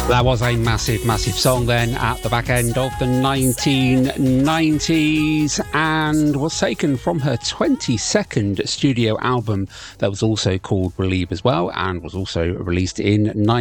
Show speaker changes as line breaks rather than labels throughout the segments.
That was a massive, massive song then at the back end of the 1990s and was taken from her 22nd studio album that was also called Relieve as well and was also released in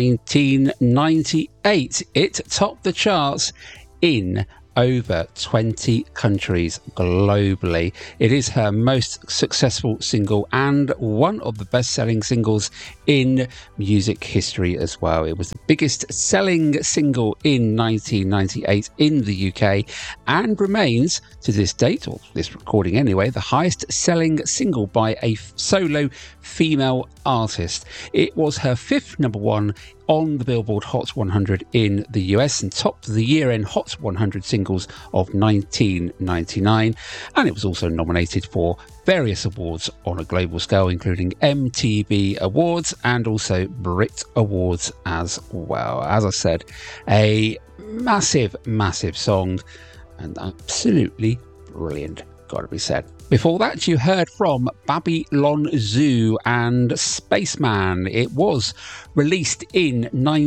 1998. It topped the charts in over 20 countries globally. It is her most successful single and one of the best-selling singles in music history as well. It was the biggest selling single in 1998 in the UK and remains to this date, or this recording anyway, the highest selling single by a solo female artist. It was her fifth number one on the Billboard Hot 100 in the US and topped the year-end Hot 100 singles of 1999, and it was also nominated for various awards on a global scale, including MTV Awards and also Brit Awards as well. As I said, a massive, massive song and absolutely brilliant, gotta be said. Before that, you heard from Babylon Zoo and Spaceman. It was released in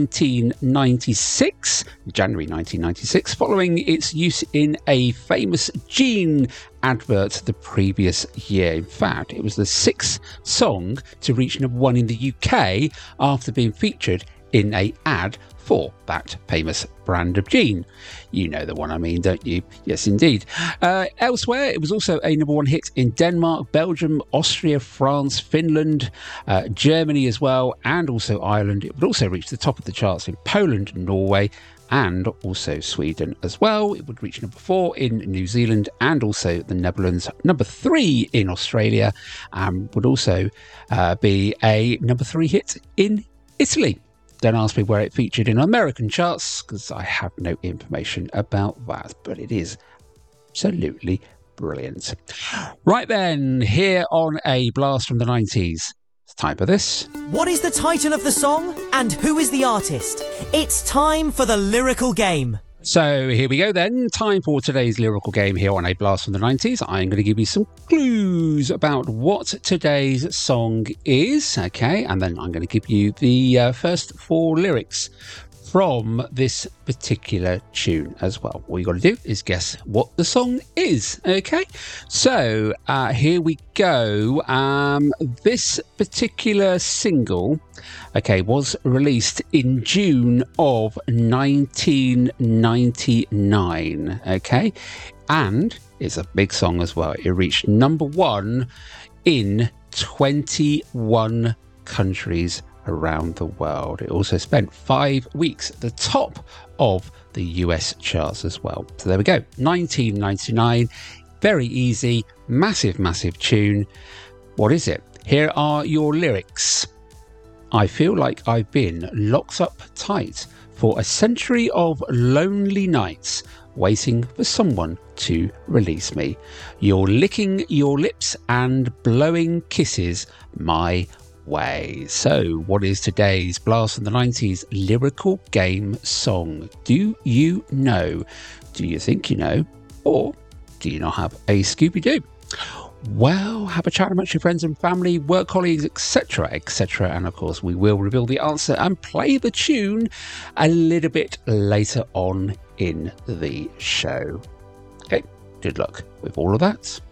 1996, January 1996, following its use in a famous Gene advert the previous year. In fact, it was the sixth song to reach number one in the UK after being featured in an ad for that famous brand of Gene. You know the one I mean, don't you? Yes, indeed. Elsewhere, it was also a number one hit in Denmark, Belgium, Austria, France, Finland, Germany as well, and also Ireland. It would also reach the top of the charts in Poland, Norway, and also Sweden as well. It would reach number 4 in New Zealand and also the Netherlands, number 3 in Australia, and would also be a number 3 hit in Italy. Don't ask me where it featured in American charts because I have no information about that, but it is absolutely brilliant. Right then, here on A Blast from the 90s, it's time for this.
What is the title of the song and who is the artist? It's time for the lyrical game.
So here we go then. Time for today's lyrical game here on A Blast from the 90s. I'm going to give you some clues about what today's song is, okay? And then I'm going to give you the first 4 lyrics from this particular tune as well. All you got to do is guess what the song is, okay? So here we go. This particular single, okay, was released in June of 1999, okay? And it's a big song as well. It reached number 1 in 21 countries around the world. It also spent 5 weeks at the top of the US charts as well. So there we go, 1999, very easy, massive, massive tune. What is it? Here are your lyrics. I feel like I've been locked up tight for a century of lonely nights, waiting for someone to release me. You're licking your lips and blowing kisses my way. So what is today's Blast from the 90s lyrical game song? Do you know? Do you think you know? Or do you not have a Scooby-Doo? Well, have a chat amongst your friends and family, work colleagues, etc., etc. And of course, we will reveal the answer and play the tune a little bit later on in the show. Okay, good luck with all of that.